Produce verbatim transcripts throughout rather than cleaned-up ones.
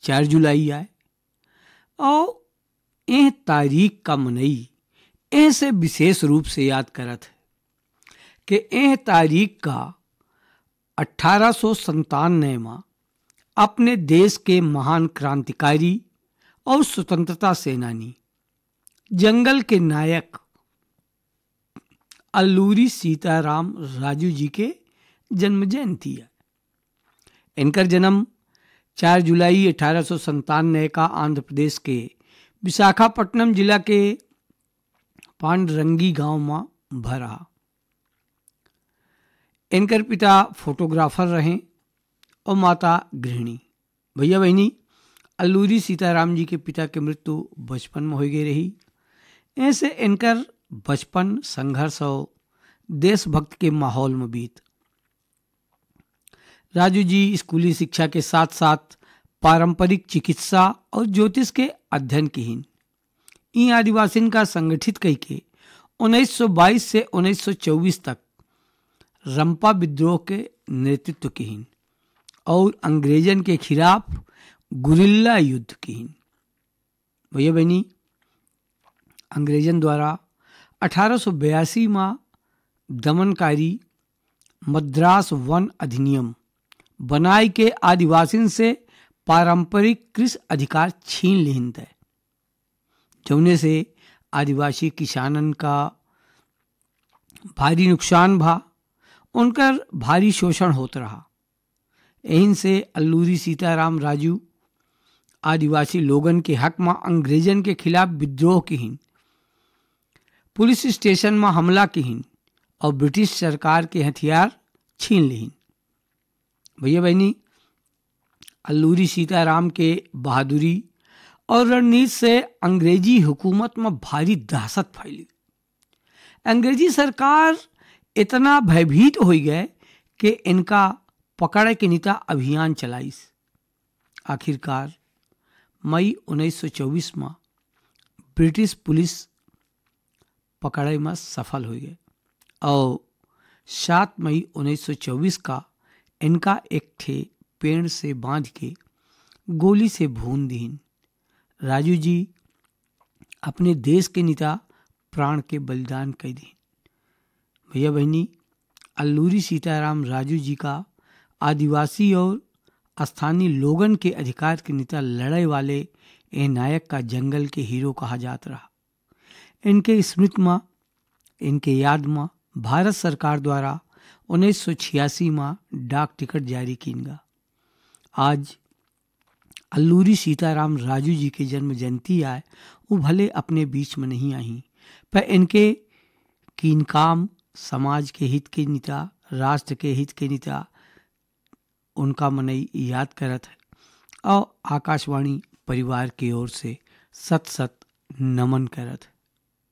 चार जुलाई आए और एह तारीख का मनई ऐसे विशेष रूप से याद करत है कि एह तारीख का अठारह सौ संतानवे में अपने देश के महान क्रांतिकारी और स्वतंत्रता सेनानी, जंगल के नायक अल्लूरी सीताराम राजू जी के जन्म जयंती है। इनका जन्म चार जुलाई अठारह सौ संतानवे का आंध्र प्रदेश के विशाखापट्टनम जिला के पांडरंगी गांव में भरा। इनकर पिता फोटोग्राफर रहे और माता गृहिणी। भैया बहनी, अल्लूरी सीताराम जी के पिता की मृत्यु बचपन में हो गई रही। ऐसे इनकर बचपन संघर्ष और देशभक्त के माहौल में बीत। राजू जी स्कूली शिक्षा के साथ साथ पारंपरिक चिकित्सा और ज्योतिष के अध्ययन किहीन। इन आदिवासिन का संगठित कई के उन्नीस सौ बाईस से उन्नीस सौ चौबीस तक रंपा विद्रोह के नेतृत्व किहीन और अंग्रेजन के खिलाफ गुरिल्ला युद्ध किहीन। भैया बहनी, अंग्रेजन द्वारा अठारह सौ बयासी में दमनकारी मद्रास वन अधिनियम बनाई के आदिवासियों से पारंपरिक कृषि अधिकार छीन लेन थे, जौने से आदिवासी किसानन का भारी नुकसान भा, उनकर भारी शोषण होता रहा। एहिन से अल्लूरी सीताराम राजू आदिवासी लोगन के हक में अंग्रेजन के खिलाफ विद्रोह किहीन, पुलिस स्टेशन में हमला किहीन और ब्रिटिश सरकार के हथियार छीन लेहीन। भैया बहनी, अल्लूरी सीताराम के बहादुरी और रणनीति से अंग्रेजी हुकूमत में भारी दहशत फैली। अंग्रेजी सरकार इतना भयभीत हो गए कि इनका पकड़े के नीता अभियान चलाइस। आखिरकार मई उन्नीस सौ चौबीस में ब्रिटिश पुलिस पकड़े में सफल हो गए और सात मई उन्नीस सौ चौबीस का इनका एक ठे पेड़ से बांध के गोली से भून दीन। राजू जी अपने देश के नेता प्राण के बलिदान कर दीन। भैया बहनी, अल्लूरी सीताराम राजू जी का आदिवासी और स्थानीय लोगन के अधिकार के नेता लड़ाई वाले ए नायक का जंगल के हीरो कहा जाता रहा। इनके स्मृति में, इनके याद में भारत सरकार द्वारा उन्नीस सौ छियासी में डाक टिकट जारी कीनगा। आज अल्लूरी सीताराम राजू जी के जन्म जयंती आए, वो भले अपने बीच में नहीं आई, पर इनके कीन काम समाज के हित के नेता, राष्ट्र के हित के नेता उनका मनई याद करत है और आकाशवाणी परिवार की ओर से सत सत नमन करत है।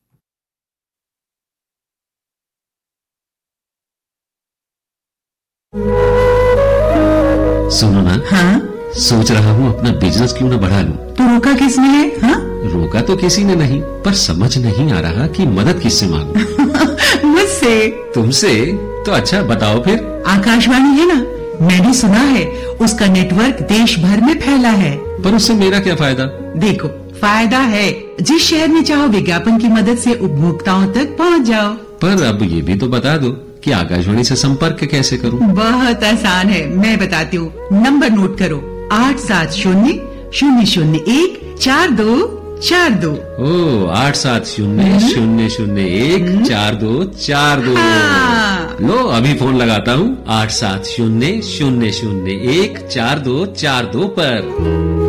सुनो ना, हाँ? सोच रहा हूँ अपना बिजनेस क्यों ना बढ़ा लूं। तो रोका किसने है? हाँ? रोका तो किसी ने नहीं, पर समझ नहीं आ रहा कि मदद किससे मांगूं। मुझसे? तुमसे? तो अच्छा बताओ फिर। आकाशवाणी है ना, मैंने सुना है उसका नेटवर्क देश भर में फैला है। पर उससे मेरा क्या फायदा? देखो, फायदा है, जिस शहर में चाहो विज्ञापन की मदद से उपभोक्ताओं तक पहुँच जाओ। पर अब ये भी तो बता दो कि आकाशवाणी से संपर्क कैसे करूं? बहुत आसान है, मैं बताती हूँ। नंबर नोट करो, आठ सात शून्य शून्य शून्य एक चार दो चार दो। ओ, आठ सात शून्य शून्य शून्य एक चार दो चार दो। हाँ। लो अभी फोन लगाता हूँ आठ सात शून्य शून्य शून्य एक चार दो चार दो पर।